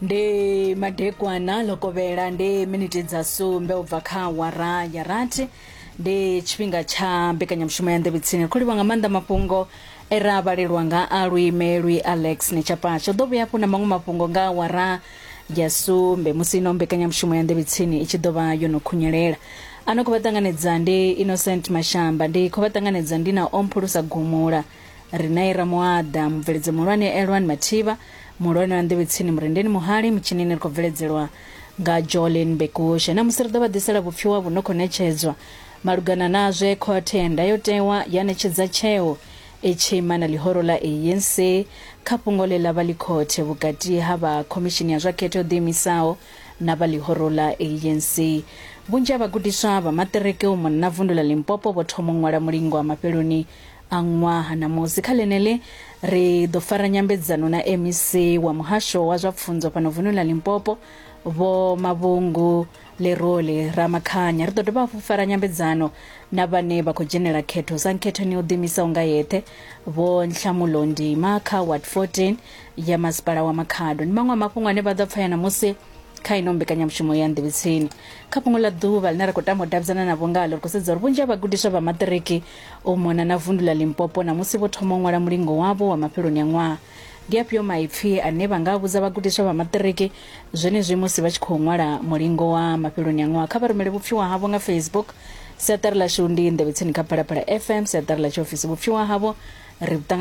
ndi madekwana lokovela ndi miniti dza sumbe ubva kha wara ya rathi ndi tshifhinga tsha mbekanyamushumo ya nḓevhetsini khuliwa nga maanḓa mafhungo era vhalelwa nga a lwi Alex Nechapasha ḓo vhuya na maṅwe mafhungo nga wara ya sumbe musi ino mbekanyamushumo ya nḓevhetsini i tshi ḓo vha yo no khunyelela ano khou vha ṱanganedza ndi Innocent Mashamba ndi khou vha ṱanganedza ndi na Omphulusa Gumula Rinaira Moada mubveledzi muhulwane Elwan Mathiva muhulwane wa nḓevhetsini Murendeni Muhali mitshinini ri khou bveledzeliwa nga Jolene Bekushe na musi ri ḓo vha ḓisela vhupfiwa vhu no khou ṋetshedzwa malugana nazwe khothe ya ndayotewa ya ṋetshedza tsheo etshiima na ḽihoro ḽa ANC kha fhungo ḽe ḽa vha ḽi khothe vhukati ha vha khomishini ya zwa khetho yo ḓiimisaho na vha ḽihoro ḽa ANC. Vhunzhi ha vhagudiswa vha maṱiriki u mona na vundu ḽa Limpopo vho thoma u ṅwala mulingo wa mafheloni a ṅwaha na musi kha ḽeneḽi ri ḓo fara nyambedzano na MEC wa muhasho wa zwa pfunzo fhano vundu ḽa Limpopo vho Mavhungu Lerole Ramakhanya. Ri ḓo dovha hafhu fara nyambedzano na vhane vha khou dzhenela khetho sa khethoni yo ḓiimisaho nga yeṱhe vho Nhlamulo Ndima kha Ward 14 ya masipala wa Makhado. Ndi maṅwe mafhungo ane vha ḓo pfa yana musi kha ino mbekanyamushumo ya nḓevhetsini kha fhungo ḽa ḓuvha ḽine ri khou tama u davhidzana navho ngalo ri khou sedza uri vhunzhi ha vhagudiswa vha maṱiriki u mona na vundu ḽa Limpopo na musi vho thoma u ṅwala mulingo wavho wa mafheloni a ṅwaha ndi afhio maipfi ane vha nga vhudza vhagudiswa vha maṱiriki zwenezwi musi vha tshi khou ṅwala mulingo wa mafheloni a ṅwaha kha vha rumele vhupfiwa havho nga Facebook siaṱari ḽashu ndi nḓevhetsini kha Phalaphala FM siaṱari ḽa tshiofisi vhupfiwa havho ri